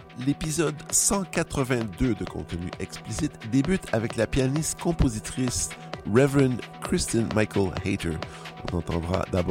L'épisode 182 de Contenu explicite débute avec la pianiste-compositrice Reverend Kristen Michael Hayter. On entendra d'abord